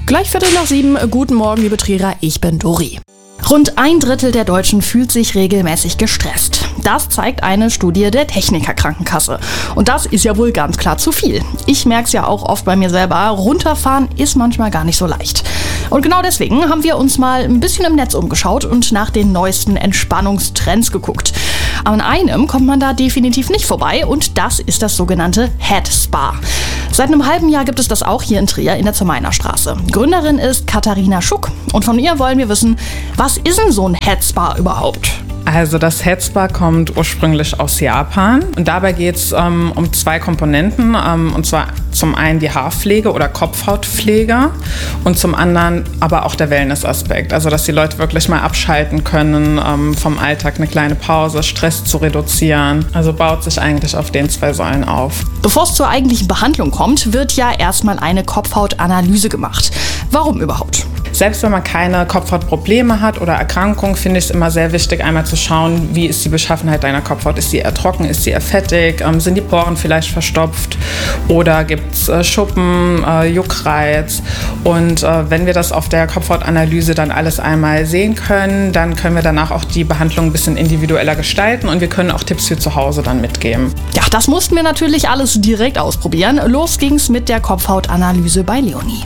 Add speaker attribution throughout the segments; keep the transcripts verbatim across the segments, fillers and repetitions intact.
Speaker 1: Gleich Viertel nach sieben. Guten Morgen, liebe Trierer, ich bin Dori. Rund ein Drittel der Deutschen fühlt sich regelmäßig gestresst. Das zeigt eine Studie der Techniker-Krankenkasse. Und das ist ja wohl ganz klar zu viel. Ich merke es ja auch oft bei mir selber. Runterfahren ist manchmal gar nicht so leicht. Und genau deswegen haben wir uns mal ein bisschen im Netz umgeschaut und nach den neuesten Entspannungstrends geguckt. An einem kommt man da definitiv nicht vorbei und das ist das sogenannte Head Spa. Seit einem halben Jahr gibt es das auch hier in Trier in der Zermainer Straße. Gründerin ist Katharina Schuck und von ihr wollen wir wissen, was ist denn so ein Head Spa überhaupt?
Speaker 2: Also das Head Spa kommt ursprünglich aus Japan und dabei geht es ähm, um zwei Komponenten, ähm, und zwar zum einen die Haarpflege oder Kopfhautpflege und zum anderen aber auch der Wellness-Aspekt, also dass die Leute wirklich mal abschalten können, ähm, vom Alltag eine kleine Pause, Stress zu reduzieren, also baut sich eigentlich auf den zwei Säulen auf.
Speaker 1: Bevor es zur eigentlichen Behandlung kommt, wird ja erstmal eine Kopfhautanalyse gemacht. Warum überhaupt?
Speaker 2: Selbst wenn man keine Kopfhautprobleme hat oder Erkrankungen, finde ich es immer sehr wichtig, einmal zu schauen, wie ist die Beschaffenheit deiner Kopfhaut. Ist sie eher trocken, ist sie eher fettig, ähm, sind die Poren vielleicht verstopft oder gibt es äh, Schuppen, äh, Juckreiz. Und äh, wenn wir das auf der Kopfhautanalyse dann alles einmal sehen können, dann können wir danach auch die Behandlung ein bisschen individueller gestalten und wir können auch Tipps für zu Hause dann mitgeben.
Speaker 1: Ja, das mussten wir natürlich alles direkt ausprobieren. Los ging's mit der Kopfhautanalyse bei Leonie.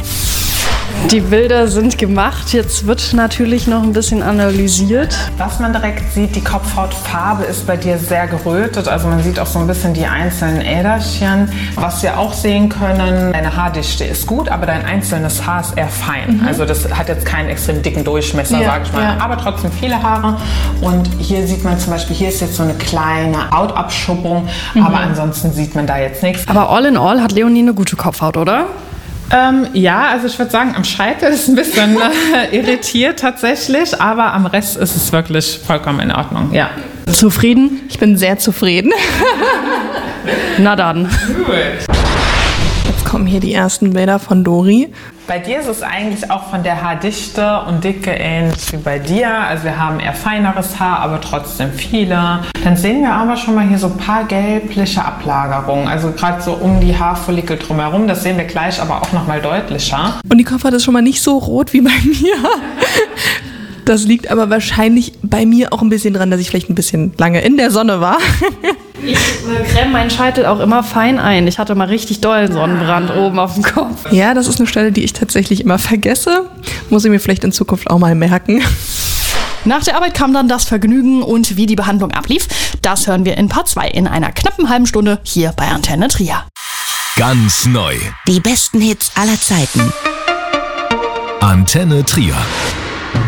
Speaker 1: Die Bilder sind gemacht, jetzt wird natürlich noch ein bisschen analysiert.
Speaker 2: Was man direkt sieht, die Kopfhautfarbe ist bei dir sehr gerötet, also man sieht auch so ein bisschen die einzelnen Äderchen. Was wir auch sehen können, deine Haardichte ist gut, aber dein einzelnes Haar ist eher fein. Mhm. Also das hat jetzt keinen extrem dicken Durchmesser, ja, sage ich mal, ja. Aber trotzdem viele Haare. Und hier sieht man zum Beispiel, hier ist jetzt so eine kleine Hautabschuppung, mhm. aber ansonsten sieht man da jetzt nichts.
Speaker 1: Aber all in all hat Leonie eine gute Kopfhaut, oder?
Speaker 2: Ähm, ja, also ich würde sagen, am Scheitel ist ein bisschen äh, irritiert tatsächlich, aber am Rest ist es wirklich vollkommen in Ordnung, ja.
Speaker 1: Zufrieden?
Speaker 3: Ich bin sehr zufrieden.
Speaker 1: Na dann.
Speaker 2: Cool.
Speaker 3: Jetzt kommen hier die ersten Bilder von Dori.
Speaker 2: Bei dir ist es eigentlich auch von der Haardichte und Dicke ähnlich wie bei dir. Also wir haben eher feineres Haar, aber trotzdem viele. Dann sehen wir aber schon mal hier so ein paar gelbliche Ablagerungen. Also gerade so um die Haarfollikel drumherum. Das sehen wir gleich aber auch noch mal deutlicher.
Speaker 3: Und die Kopfhaut ist schon mal nicht so rot wie bei mir. Das liegt aber wahrscheinlich bei mir auch ein bisschen dran, dass ich vielleicht ein bisschen lange in der Sonne war.
Speaker 1: Ich äh, creme meinen Scheitel auch immer fein ein. Ich hatte mal richtig dollen Sonnenbrand oben auf dem Kopf.
Speaker 3: Ja, das ist eine Stelle, die ich tatsächlich immer vergesse. Muss ich mir vielleicht in Zukunft auch mal merken.
Speaker 1: Nach der Arbeit kam dann das Vergnügen und wie die Behandlung ablief, das hören wir in Part zwei in einer knappen halben Stunde hier bei Antenne Trier.
Speaker 4: Ganz neu.
Speaker 5: Die besten Hits aller Zeiten.
Speaker 4: Antenne Trier.